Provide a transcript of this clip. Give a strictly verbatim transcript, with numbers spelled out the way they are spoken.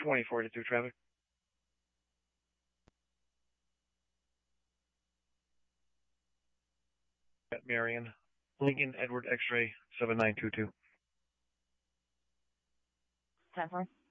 twenty forty-two traffic. At Marion. Lincoln Edward X-ray seven nine two two. ten four.